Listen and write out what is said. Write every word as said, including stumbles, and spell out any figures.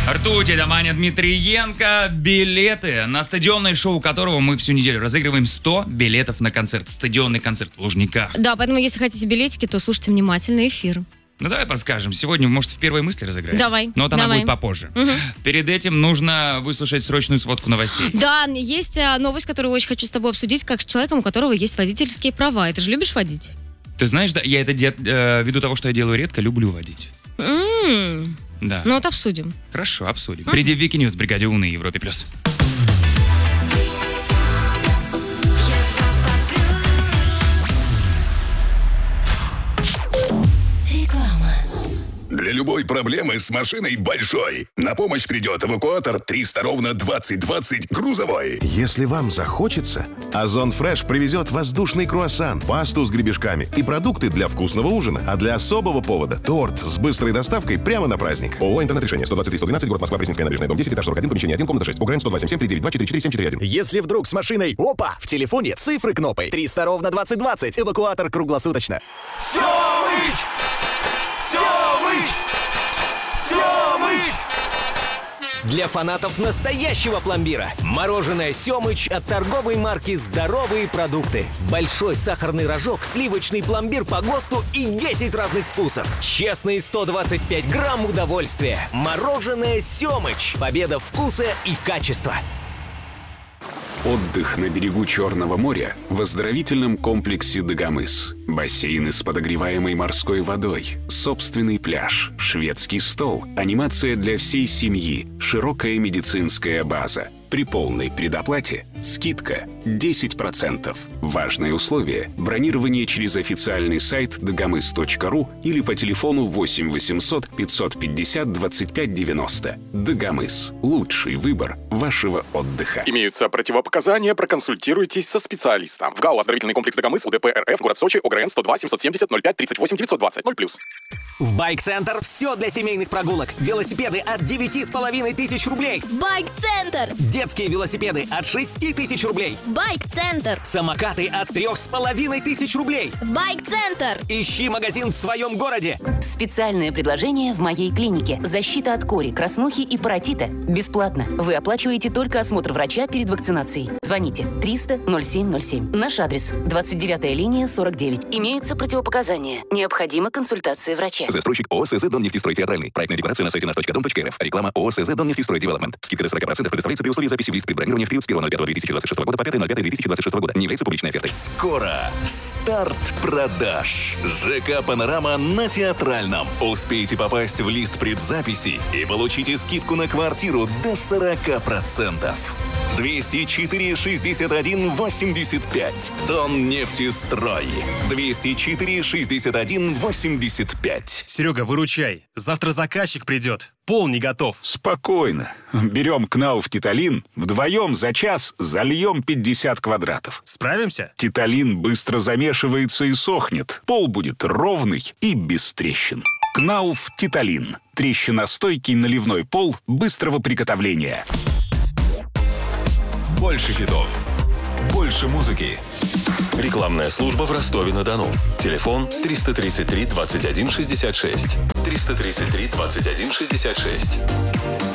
Ртуть, это Маня Дмитриенко. Билеты на стадионное шоу которого мы всю неделю разыгрываем сто билетов на концерт. Стадионный концерт в Лужниках. Да, поэтому если хотите билетики, то слушайте внимательно эфир. Ну давай подскажем. Сегодня, может, в первой мысли разыграем? Давай. Но вот она давай. будет попозже. Угу. Перед этим нужно выслушать срочную сводку новостей. Да, есть а, новость, которую очень хочу с тобой обсудить, как с человеком, у которого есть водительские права. Ты же любишь водить? Ты знаешь, да, я это де- э, ввиду того, что я делаю редко, люблю водить. М-м-м. Да. Ну вот обсудим. Хорошо, обсудим. Впереди Вики Ньюс в бригаде У на Европе плюс. Для любой проблемы с машиной большой на помощь придет эвакуатор триста ровно двадцать двадцать грузовой. Если вам захочется, Озон Фреш привезет воздушный круассан, пасту с гребешками и продукты для вкусного ужина. А для особого повода – торт с быстрой доставкой прямо на праздник. ООО «Интернет-решение» сто двадцать три сто двенадцать, город Москва, Пресненская набережная, дом десять, этаж сорок один, помещение один, комната шесть. УГРН сто два семь семь три девять два четыре четыре семь четыре один. Если вдруг с машиной опа, в телефоне цифры кнопкой триста ровно двадцать двадцать. Эвакуатор круглосуточно. Семыч! Семыч! Семыч! Для фанатов настоящего пломбира. Мороженое «Семыч» от торговой марки «Здоровые продукты». Большой сахарный рожок, сливочный пломбир по ГОСТу и десять разных вкусов. Честные сто двадцать пять грамм удовольствия. Мороженое «Семыч». Победа вкуса и качества. Отдых на берегу Черного моря в оздоровительном комплексе «Дагомыс». Бассейны с подогреваемой морской водой, собственный пляж, шведский стол, анимация для всей семьи, широкая медицинская база. При полной предоплате скидка десять процентов. Важное условие – бронирование через официальный сайт дагомыс точка ру или по телефону восемь восемьсот пятьсот пятьдесят двадцать пять девяносто. Дагомыс – лучший выбор вашего отдыха. Имеются противопоказания, проконсультируйтесь со специалистом. В ГАО «Оздоровительный комплекс Дагомыс», УДП РФ, город Сочи, ОГРН сто два семьсот семьдесят ноль пять тридцать восемь девятьсот двадцать, ноль плюс. В Байк-центр все для семейных прогулок. Велосипеды от девяти с половиной тысяч рублей. Байк-центр! Детские велосипеды от шести тысяч рублей. Байк-центр! Самокаты от трех с половиной тысяч рублей. Байк-центр! Ищи магазин в своем городе. Специальное предложение в моей клинике. Защита от кори, краснухи и паротита. Бесплатно. Вы оплачиваете только осмотр врача перед вакцинацией. Звоните триста ноль семь ноль семь. Наш адрес двадцать девятая линия сорок девять. Имеются противопоказания. Необходима консультация врача. Застройщик ООО «СЗ Доннефтестрой Театральный». Проектная декларация на сайте наш точка дом точка эр эф. Реклама ООО «СЗ Доннефтестрой Девелопмент. Скидка до сорок процентов предоставляется при условии записи в лист предбронирования в период с первого ноль пятого две тысячи двадцать шестого года по пятое ноль пятое две тысячи двадцать шестого года. Не является публичной офертой. Скоро старт продаж. ЖК «Панорама» на Театральном. Успейте попасть в лист предзаписи и получите скидку на квартиру до сорок процентов. двести четыре шестьдесят один восемьдесят пять. Доннефтестрой. двести четыре шестьдесят один восемьдесят пять. Серега, выручай. Завтра заказчик придет. Пол не готов. Спокойно. Берем Кнауф Титалин, вдвоем за час зальем пятьдесят квадратов. Справимся? Титалин быстро замешивается и сохнет. Пол будет ровный и без трещин. Кнауф Титалин. Трещиностойкий наливной пол быстрого приготовления. Больше хитов. Больше музыки. Рекламная служба в Ростове-на-Дону. Телефон триста тридцать три двадцать один шестьдесят шесть. триста тридцать три двадцать один шестьдесят шесть.